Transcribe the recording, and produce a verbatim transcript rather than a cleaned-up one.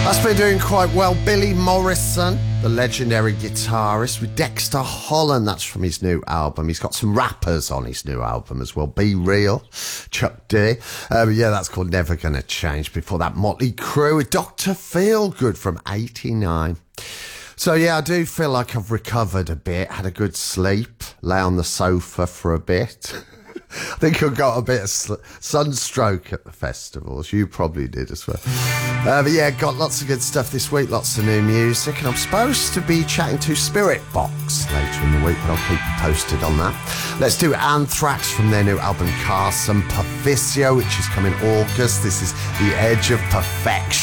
That's been doing quite well. Billy Morrison, the legendary guitarist, with Dexter Holland. That's from his new album. He's got some rappers on his new album as well. Be Real, Chuck D. Um, yeah, that's called Never Gonna Change. Before that, Motley Crue with Doctor Feelgood from eighty-nine. So yeah, I do feel like I've recovered a bit, had a good sleep, lay on the sofa for a bit. I think I got a bit of sl- sunstroke at the festivals. You probably did as well. Uh, but yeah, got lots of good stuff this week, lots of new music, and I'm supposed to be chatting to Spirit Box later in the week, but I'll keep you posted on that. Let's do Anthrax from their new album Carson Perficio, which is coming August. This is The Edge of Perfection.